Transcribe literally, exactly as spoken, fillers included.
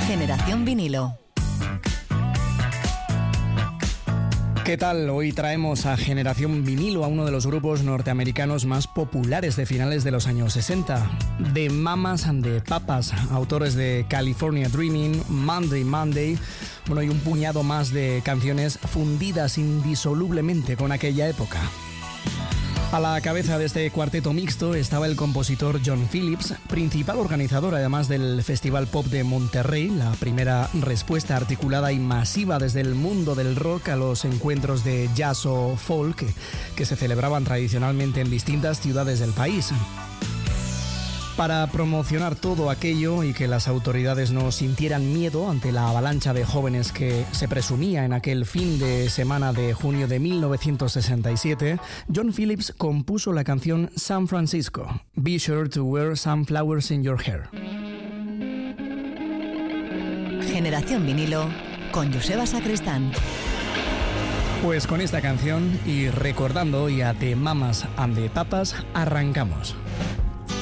Generación Vinilo. ¿Qué tal? Hoy traemos a Generación Vinilo a uno de los grupos norteamericanos más populares de finales de los años sesenta. The Mamas and the Papas, autores de California Dreaming, Monday Monday, bueno, y un puñado más de canciones fundidas indisolublemente con aquella época. A la cabeza de este cuarteto mixto estaba el compositor John Phillips, principal organizador además del Festival Pop de Monterrey, la primera respuesta articulada y masiva desde el mundo del rock a los encuentros de jazz o folk que se celebraban tradicionalmente en distintas ciudades del país. Para promocionar todo aquello y que las autoridades no sintieran miedo ante la avalancha de jóvenes que se presumía en aquel fin de semana de junio de mil novecientos sesenta y siete, John Phillips compuso la canción San Francisco, Be Sure to Wear Sunflowers in Your Hair. Generación Vinilo con Joseba Sacristán. Pues con esta canción y recordando hoy a The Mamas and the Papas, arrancamos.